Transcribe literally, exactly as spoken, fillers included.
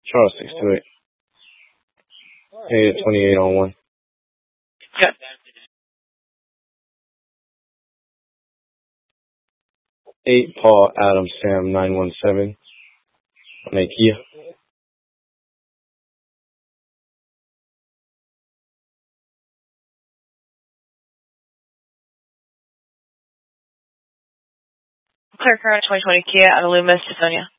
Charles six two eight. eight twenty-eight on one. Good. eight Paul Adam Sam nine one seven. On a Kia. Clear current twenty twenty Kia out of Loomis, Sonia.